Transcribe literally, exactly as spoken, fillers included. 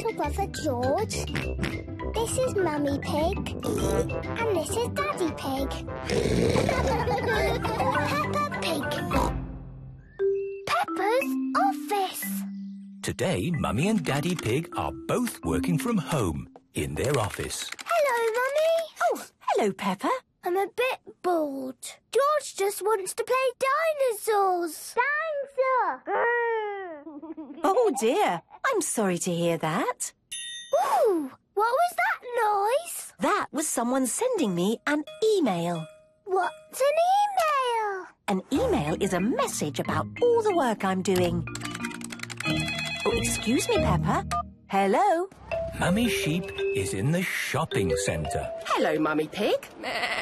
little brother George. This is Mummy Pig. And this is Daddy Pig. Peppa Pig. Peppa's office. Today, Mummy and Daddy Pig are both working from home in their office. Hello, Mummy. Oh, hello, Peppa. I'm a bit bored. George just wants to play dinosaurs. Dinosaur! Oh, dear. I'm sorry to hear that. Ooh, what was that noise? That was someone sending me an email. What's an email? An email is a message about all the work I'm doing. Oh, excuse me, Peppa. Hello? Mummy Sheep is in the shopping centre. Hello, Mummy Pig.